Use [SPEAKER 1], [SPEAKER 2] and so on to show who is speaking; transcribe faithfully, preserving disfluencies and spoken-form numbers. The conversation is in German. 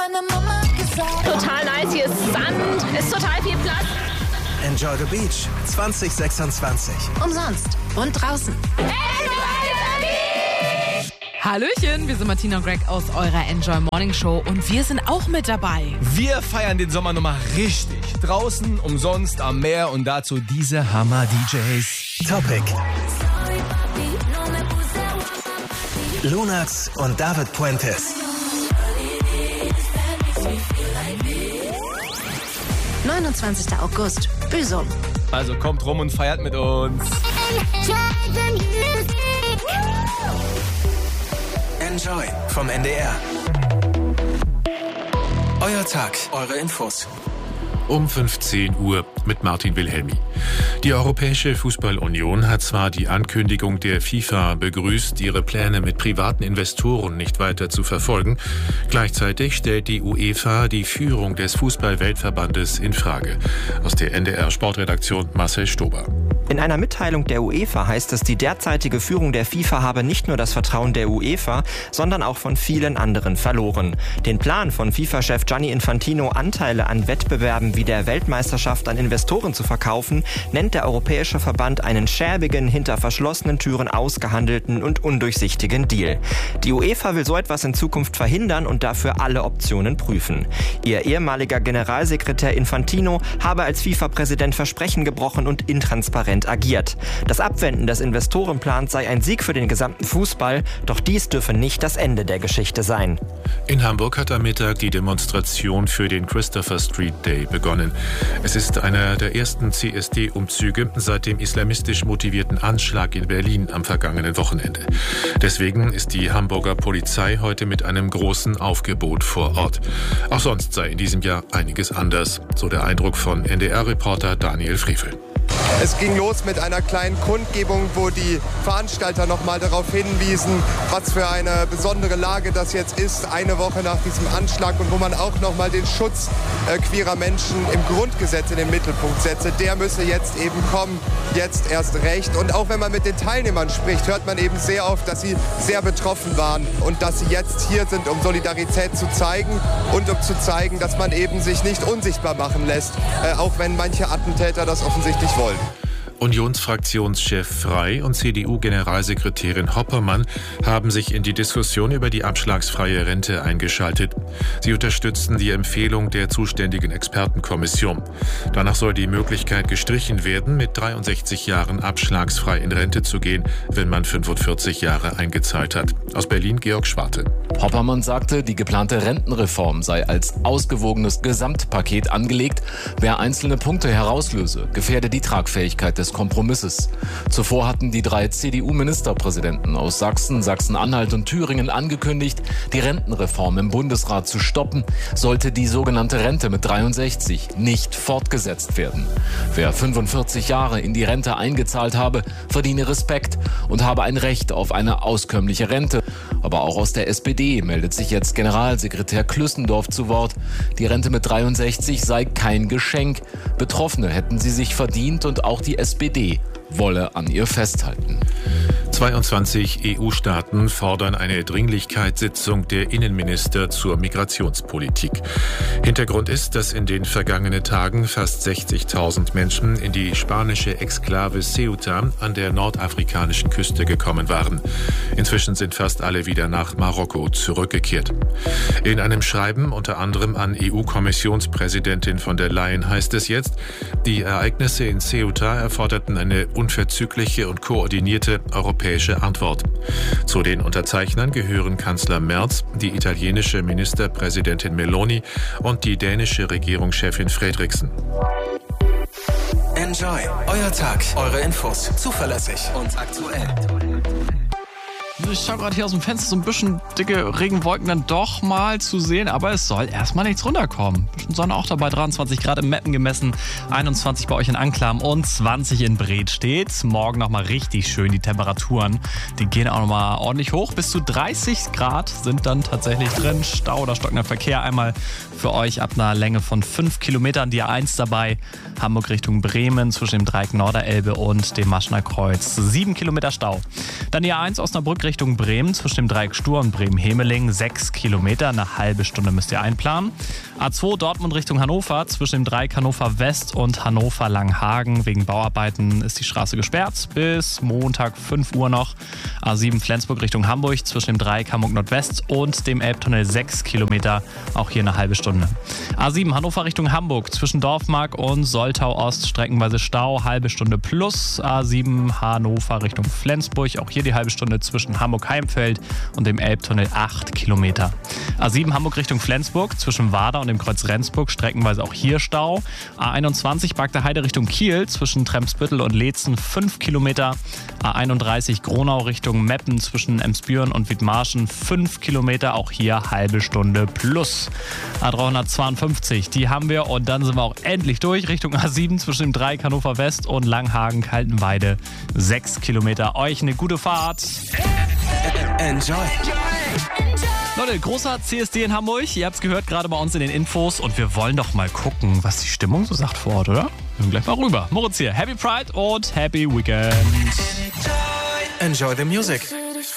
[SPEAKER 1] Total nice, hier ist Sand, ist total viel Platz.
[SPEAKER 2] Enjoy the Beach zwanzig sechsundzwanzig.
[SPEAKER 3] Umsonst und draußen.
[SPEAKER 4] Hallöchen, wir sind Martina und Greg aus eurer Enjoy Morning Show und wir sind auch mit dabei.
[SPEAKER 5] Wir feiern den Sommer nochmal richtig. Draußen, umsonst, am Meer und dazu diese Hammer-D Js.
[SPEAKER 2] Topic. Lunax und David Puentes.
[SPEAKER 3] neunundzwanzigster August, Büsum.
[SPEAKER 5] Also kommt rum und feiert mit uns.
[SPEAKER 2] Enjoy vom N D R. Euer Tag, eure Infos.
[SPEAKER 6] Um fünfzehn Uhr mit Martin Wilhelmi. Die Europäische Fußballunion hat zwar die Ankündigung der FIFA begrüßt, ihre Pläne mit privaten Investoren nicht weiter zu verfolgen. Gleichzeitig stellt die UEFA die Führung des Fußball-Weltverbandes in Frage. Aus der N D R-Sportredaktion Marcel Stober.
[SPEAKER 7] In einer Mitteilung der UEFA heißt es, die derzeitige Führung der FIFA habe nicht nur das Vertrauen der UEFA, sondern auch von vielen anderen verloren. Den Plan von FIFA-Chef Gianni Infantino, Anteile an Wettbewerben wie der Weltmeisterschaft an Investoren zu verkaufen, nennt der Europäische Verband einen schäbigen, hinter verschlossenen Türen ausgehandelten und undurchsichtigen Deal. Die UEFA will so etwas in Zukunft verhindern und dafür alle Optionen prüfen. Ihr ehemaliger Generalsekretär Infantino habe als FIFA-Präsident Versprechen gebrochen und intransparent agiert. Das Abwenden des Investorenplans sei ein Sieg für den gesamten Fußball, doch dies dürfe nicht das Ende der Geschichte sein.
[SPEAKER 6] In Hamburg hat am Mittag die Demonstration für den Christopher Street Day begonnen. Es ist einer der ersten C S D-Umzüge seit dem islamistisch motivierten Anschlag in Berlin am vergangenen Wochenende. Deswegen ist die Hamburger Polizei heute mit einem großen Aufgebot vor Ort. Auch sonst sei in diesem Jahr einiges anders, so der Eindruck von N D R-Reporter Daniel Frevel.
[SPEAKER 8] Es ging los mit einer kleinen Kundgebung, wo die Veranstalter noch mal darauf hinwiesen, was für eine besondere Lage das jetzt ist, eine Woche nach diesem Anschlag, und wo man auch noch mal den Schutz äh, queerer Menschen im Grundgesetz in den Mittelpunkt setze. Der müsse jetzt eben kommen, jetzt erst recht. Und auch wenn man mit den Teilnehmern spricht, hört man eben sehr oft, dass sie sehr betroffen waren und dass sie jetzt hier sind, um Solidarität zu zeigen und um zu zeigen, dass man eben sich nicht unsichtbar machen lässt, äh, auch wenn manche Attentäter das offensichtlich wollen.
[SPEAKER 6] Unionsfraktionschef Frey und C D U-Generalsekretärin Hoppermann haben sich in die Diskussion über die abschlagsfreie Rente eingeschaltet. Sie unterstützen die Empfehlung der zuständigen Expertenkommission. Danach soll die Möglichkeit gestrichen werden, mit dreiundsechzig Jahren abschlagsfrei in Rente zu gehen, wenn man fünfundvierzig Jahre eingezahlt hat. Aus Berlin Georg Schwarte.
[SPEAKER 9] Hoppermann sagte, die geplante Rentenreform sei als ausgewogenes Gesamtpaket angelegt. Wer einzelne Punkte herauslöse, gefährde die Tragfähigkeit des Kompromisses. Zuvor hatten die drei C D U-Ministerpräsidenten aus Sachsen, Sachsen-Anhalt und Thüringen angekündigt, die Rentenreform im Bundesrat zu stoppen, sollte die sogenannte Rente mit dreiundsechzig nicht fortgesetzt werden. Wer fünfundvierzig Jahre in die Rente eingezahlt habe, verdiene Respekt und habe ein Recht auf eine auskömmliche Rente. Aber auch aus der S P D meldet sich jetzt Generalsekretär Klüssendorf zu Wort. Die Rente mit dreiundsechzig sei kein Geschenk. Betroffene hätten sie sich verdient und auch die S P D wolle an ihr festhalten.
[SPEAKER 6] zweiundzwanzig E U-Staaten fordern eine Dringlichkeitssitzung der Innenminister zur Migrationspolitik. Hintergrund ist, dass in den vergangenen Tagen fast sechzigtausend Menschen in die spanische Exklave Ceuta an der nordafrikanischen Küste gekommen waren. Inzwischen sind fast alle wieder nach Marokko zurückgekehrt. In einem Schreiben unter anderem an E U-Kommissionspräsidentin von der Leyen heißt es jetzt, die Ereignisse in Ceuta erforderten eine unverzügliche und koordinierte europäische Antwort. Zu den Unterzeichnern gehören Kanzler Merz, die italienische Ministerpräsidentin Meloni und die dänische Regierungschefin Frederiksen.
[SPEAKER 2] Enjoy. Euer Tag, eure Infos. Zuverlässig und aktuell.
[SPEAKER 10] Ich schaue gerade hier aus dem Fenster, so ein bisschen dicke Regenwolken dann doch mal zu sehen, aber es soll erstmal nichts runterkommen. Ein bisschen Sonne auch dabei, dreiundzwanzig Grad in Meppen gemessen, einundzwanzig bei euch in Anklam und zwanzig in Bredstedt. Morgen nochmal richtig schön die Temperaturen. Die gehen auch nochmal ordentlich hoch. Bis zu dreißig Grad sind dann tatsächlich drin. Stau oder stockender Verkehr einmal für euch ab einer Länge von fünf Kilometern. Die A eins dabei, Hamburg Richtung Bremen zwischen dem Dreieck Norderelbe und dem Maschner Kreuz. sieben Kilometer Stau. Dann die A eins Osnabrück Flensburg Richtung Bremen zwischen dem Dreieck Stur und Bremen-Hemeling sechs Kilometer. Eine halbe Stunde müsst ihr einplanen. A zwei Dortmund Richtung Hannover zwischen dem Dreieck Hannover West und Hannover Langhagen. Wegen Bauarbeiten ist die Straße gesperrt bis Montag fünf Uhr noch. A sieben Flensburg Richtung Hamburg zwischen dem Dreieck Hamburg Nordwest und dem Elbtunnel sechs Kilometer. Auch hier eine halbe Stunde. A sieben Hannover Richtung Hamburg zwischen Dorfmark und Soltau Ost streckenweise Stau, halbe Stunde plus. A sieben Hannover Richtung Flensburg, auch hier die halbe Stunde zwischen Hamburg-Heimfeld und dem Elbtunnel acht Kilometer. A sieben Hamburg Richtung Flensburg zwischen Wader und dem Kreuz Rendsburg streckenweise auch hier Stau. A einundzwanzig Bagde Heide Richtung Kiel zwischen Tremsbüttel und Leetzen fünf Kilometer. A einunddreißig Gronau Richtung Meppen zwischen Emsbüren und Wiedmarschen fünf Kilometer, auch hier halbe Stunde plus. A dreihundertzweiundfünfzig, die haben wir und dann sind wir auch endlich durch Richtung A sieben zwischen dem Dreieck Hannover West und Langhagen-Kaltenweide sechs Kilometer. Euch eine gute Fahrt.
[SPEAKER 2] Enjoy.
[SPEAKER 10] Leute, großer C S D in Hamburg. Ihr habt es gehört, gerade bei uns in den Infos. Und wir wollen doch mal gucken, was die Stimmung so sagt vor Ort, oder? Wir gehen gleich mal rüber. Moritz hier. Happy Pride und Happy Weekend.
[SPEAKER 2] Enjoy the music.